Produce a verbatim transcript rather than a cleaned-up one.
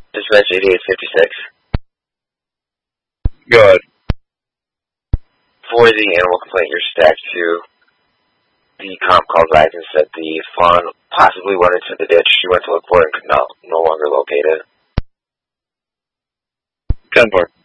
Dispatch eighty-eight fifty-six. Go ahead. For the animal complaint, you're stacked to. The comp called back and said the fawn possibly went into the ditch. She went to look for it and could no, no longer locate it. ten four.